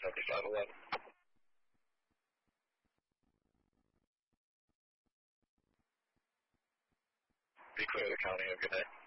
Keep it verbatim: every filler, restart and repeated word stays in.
seventy-five eleven. Be clear of the county. Have a good day.